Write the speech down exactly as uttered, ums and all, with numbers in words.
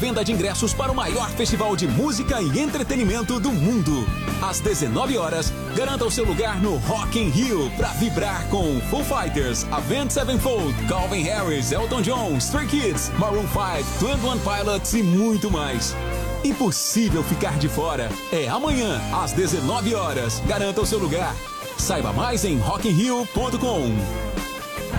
Venda de ingressos para o maior festival de música e entretenimento do mundo. Às dezenove horas, garanta o seu lugar no Rock in Rio para vibrar com Foo Fighters, Avenged Sevenfold, Calvin Harris, Elton John, Stray Kids, Maroon five, Twenty One Pilots e muito mais. Impossível ficar de fora. É amanhã, às dezenove horas. Garanta o seu lugar. Saiba mais em rock in rio ponto com.